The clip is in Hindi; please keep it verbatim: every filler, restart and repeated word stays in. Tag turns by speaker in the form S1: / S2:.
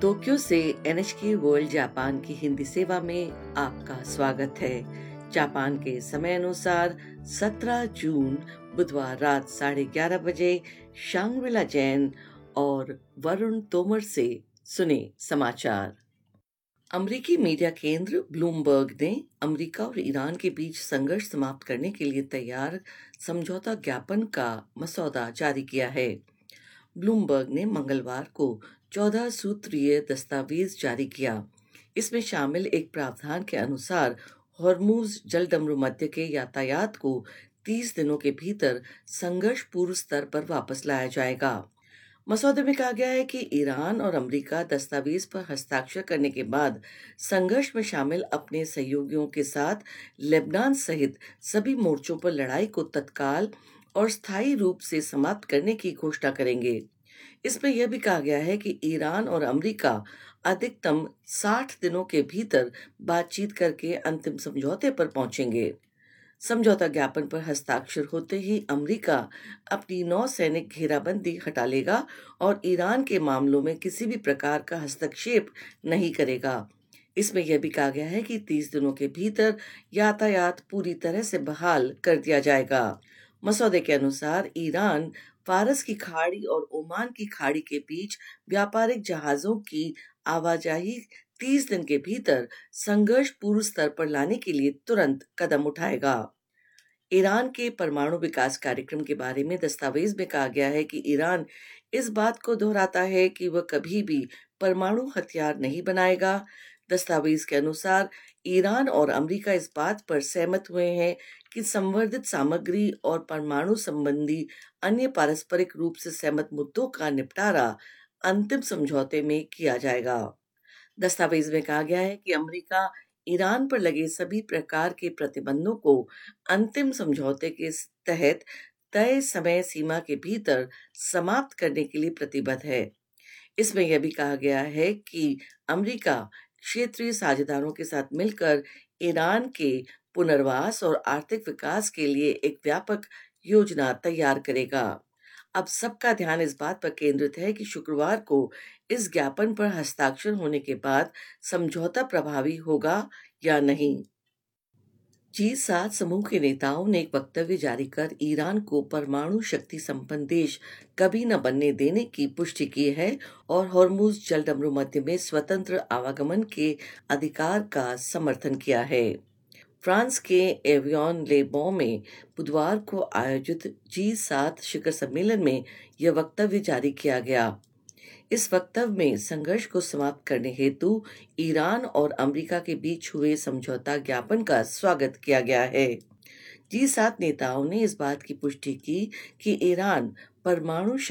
S1: टोक्यो से एनएचके वर्ल्ड जापान की हिंदी सेवा में आपका स्वागत है। जापान के समय अनुसार सत्रह जून बुधवार रात साढ़े ग्यारह बजे शांग्रिला जैन और वरुण तोमर से सुने समाचार। अमेरिकी मीडिया केंद्र ब्लूमबर्ग ने अमेरिका और ईरान के बीच संघर्ष समाप्त करने के लिए तैयार समझौता ज्ञापन का मसौदा जारी किया है। ब्लूमबर्ग ने मंगलवार को चौदह सूत्रीय दस्तावेज जारी किया। इसमें शामिल एक प्रावधान के अनुसार हॉर्मुज जलडमरू मध्य के यातायात को तीस दिनों के भीतर संघर्ष पूर्व स्तर पर वापस लाया जाएगा। मसौदे में कहा गया है कि ईरान और अमेरिका दस्तावेज पर हस्ताक्षर करने के बाद संघर्ष में शामिल अपने सहयोगियों के साथ लेबनान सहित सभी मोर्चों पर लड़ाई को तत्काल और स्थायी रूप से समाप्त करने की घोषणा करेंगे। इसमें यह भी कहा गया है कि ईरान और अमेरिका अधिकतम साठ दिनों के भीतर बातचीत करके अंतिम समझौते पर पहुंचेंगे। समझौता ज्ञापन पर हस्ताक्षर होते ही अमेरिका अपनी नौसैनिक घेराबंदी हटा लेगा और ईरान के मामलों में किसी भी प्रकार का हस्तक्षेप नहीं करेगा। इसमें यह भी कहा गया है कि तीस दिनों के भीतर यातायात पूरी तरह से बहाल कर दिया जाएगा। मसौदे के अनुसार ईरान फारस की खाड़ी और ओमान की खाड़ी के बीच व्यापारिक जहाजों की आवाजाही तीस दिन के भीतर संघर्ष पूर्व स्तर पर लाने के लिए तुरंत कदम उठाएगा। ईरान के परमाणु विकास कार्यक्रम के बारे में दस्तावेज में कहा गया है कि ईरान इस बात को दोहराता है कि वह कभी भी परमाणु हथियार नहीं बनाएगा। दस्तावेज के अनुसार ईरान और अमेरिका इस बात पर सहमत हुए हैं कि संवर्धित सामग्री और परमाणु संबंधी अन्य पारस्परिक रूप से सहमत मुद्दों का निपटारा अंतिम समझौते में किया जाएगा। दस्तावेज में कहा गया है कि अमेरिका ईरान पर लगे सभी प्रकार के प्रतिबंधों को अंतिम समझौते के तहत तय समय सीमा के भीतर समाप्त करने के लिए प्रतिबद्ध है। इसमें यह भी कहा गया है कि अमेरिका क्षेत्रीय साझेदारों के साथ मिलकर ईरान के पुनर्वास और आर्थिक विकास के लिए एक व्यापक योजना तैयार करेगा। अब सबका ध्यान इस बात पर केंद्रित है कि शुक्रवार को इस ज्ञापन पर हस्ताक्षर होने के बाद समझौता प्रभावी होगा या नहीं। जी सात समूह के नेताओं ने एक वक्तव्य जारी कर ईरान को परमाणु शक्ति संपन्न देश कभी न बनने देने की पुष्टि की है और हॉर्मुज जलडमरू मध्य में स्वतंत्र आवागमन के अधिकार का समर्थन किया है। फ्रांस के एवियन ले बॉन में बुधवार को आयोजित जी सात शिखर सम्मेलन में यह वक्तव्य जारी किया गया। इस वक्तव्य में संघर्ष को समाप्त करने हेतु ईरान और अमेरिका के बीच हुए समझौता ज्ञापन का स्वागत किया गया है। जी सात नेताओं ने इस बात की पुष्टि की कि ईरान परमाणु